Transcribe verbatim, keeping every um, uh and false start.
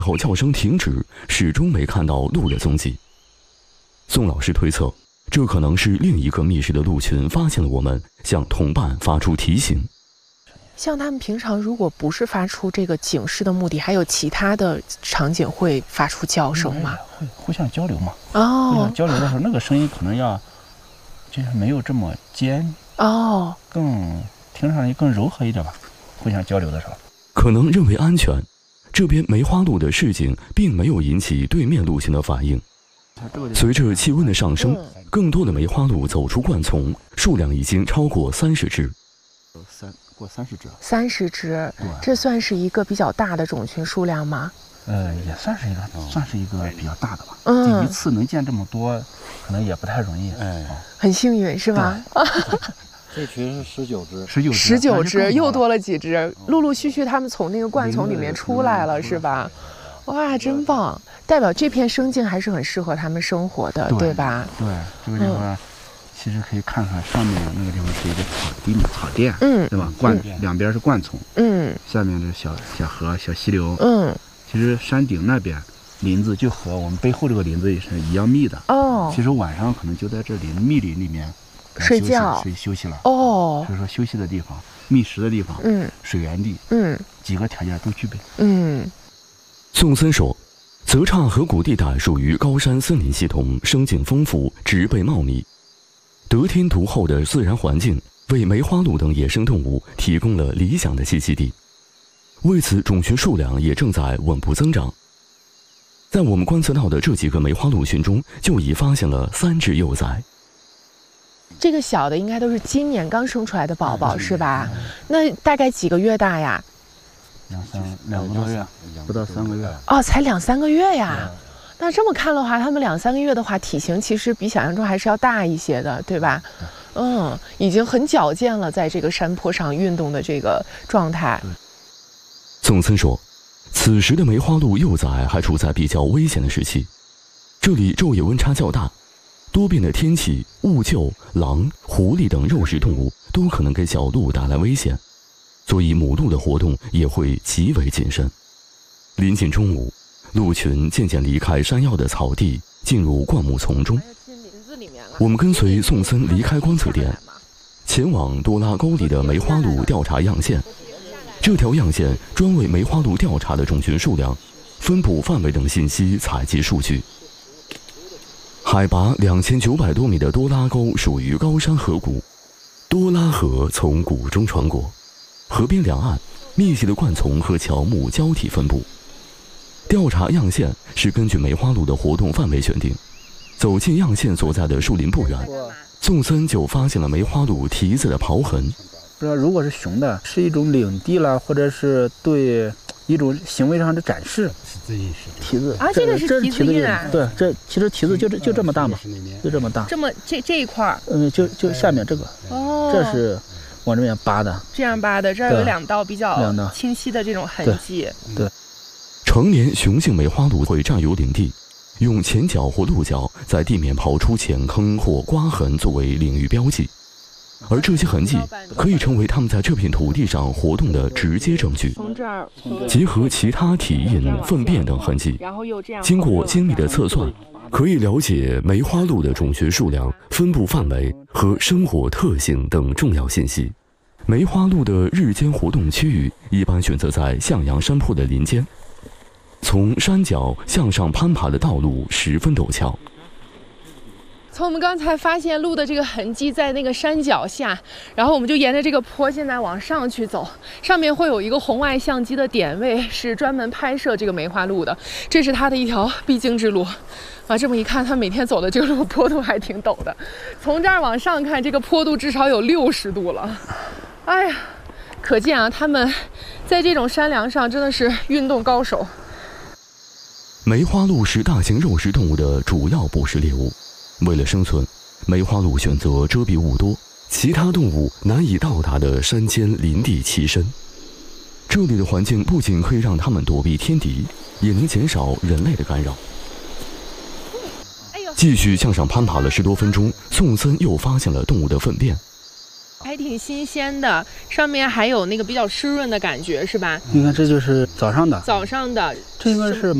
后叫声停止，始终没看到鹿的踪迹。宋老师推测，这可能是另一个觅食的鹿群发现了我们，向同伴发出提醒。 像他们平常如果不是发出这个警示的目的，还有其他的场景会发出叫声吗？ 会互相交流嘛。 哦， 互相交流的时候，那个声音可能要就是没有这么尖哦， 更听上去更柔和一点吧。互相交流的时候， 可能认为安全，这边梅花鹿的示警并没有引起对面鹿群的反应。随着气温的上升，更多的梅花鹿走出灌丛，数量已经超过三十只。 三过三十只， 三十只，这算是一个比较大的种群数量吗？ 呃，也算是一个，嗯、算是一个比较大的吧。 嗯， 第一次能见这么多，可能也不太容易。哎， 很幸运是吧？ 这群是十九只， 十九只， 十九只，又多了几只，陆陆续续他们从那个灌丛里面出来了，是吧？哇，真棒！代表这片生境还是很适合他们生活的， 对, 对吧？ 对，这个地方、嗯、其实可以看看上面那个地方是一个草地嘛，草甸， 嗯， 对吧？灌、嗯、两边是灌丛， 嗯， 下面是小小河、小溪流， 嗯， 其实山顶那边林子就和我们背后这个林子也是一样密的哦。 其实晚上可能就在这林密林里面睡觉、 睡休息了哦。 所以说休息的地方、觅食的地方， 嗯， 水源地， 嗯， 几个条件都具备， 嗯。 宋森说，泽岔河谷地带属于高山森林系统，生境丰富，植被茂密，得天独厚的自然环境为梅花鹿等野生动物提供了理想的栖息地。为此，种群数量也正在稳步增长。在我们观测到的这几个梅花鹿群中，就已发现了三只幼崽。 这个小的应该都是今年刚生出来的宝宝，是吧？那大概几个月大呀？ 两三两个多月，不到三个月。 哦，才两三个月呀。那这么看的话，他们两三个月的话，体型其实比想象中还是要大一些的，对吧？嗯，已经很矫健了，在这个山坡上运动的这个状态。 宋森说，此时的梅花鹿幼崽还处在比较危险的时期，这里昼夜温差较大，多变的天气、雾鹫、狼、狐狸等肉食动物都可能给小鹿带来危险，所以母鹿的活动也会极为谨慎。临近中午，鹿群渐渐离开山腰的草地，进入灌木丛中。我们跟随宋森离开观测点，前往多拉沟里的梅花鹿调查样线。这条样线专为梅花鹿调查的种群数量、分布范围等信息采集数据。海拔两千九百多米的多拉沟属于高山河谷，多拉河从谷中穿过，河边两岸密集的灌丛和乔木交替分布。调查样线是根据梅花鹿的活动范围选定。走进样线所在的树林不远，宋森就发现了梅花鹿蹄子的刨痕。 不知道如果是雄的，是一种领地啦，或者是对一种行为上的展示。蹄子啊，这个是蹄子印啊。 对，这其实蹄子就这就这么大嘛，就这么大。 这么这这一块嗯，就就下面这个。 哦。 这是往这边扒的。 这样扒的，这儿有两道比较清晰的这种痕迹。 对。对成年雄性梅花鹿会占有领地，用前脚或鹿角在地面刨出浅坑或刮痕作为领域标记，而这些痕迹可以成为它们在这片土地上活动的直接证据。结合其他体印、粪便等痕迹，经过精密的测算，可以了解梅花鹿的种群数量、分布范围和生活特性等重要信息。梅花鹿的日间活动区域一般选择在向阳山坡的林间。从山脚向上攀爬的道路十分陡峭。 从我们刚才发现鹿的这个痕迹在那个山脚下，然后我们就沿着这个坡现在往上去走，上面会有一个红外相机的点位，是专门拍摄这个梅花鹿的，这是它的一条必经之路。啊，这么一看，它每天走的这个路坡度还挺陡的，从这儿往上看，这个坡度至少有六十度了。哎呀，可见啊，他们在这种山梁上真的是运动高手。 梅花鹿是大型肉食动物的主要捕食猎物，为了生存，梅花鹿选择遮蔽物多、其他动物难以到达的山间林地栖身。这里的环境不仅可以让它们躲避天敌，也能减少人类的干扰。继续向上攀爬了十多分钟，宋森又发现了动物的粪便。 还挺新鲜的，上面还有那个比较湿润的感觉，是吧？ 你看，这就是早上的， 早上的， 这应该是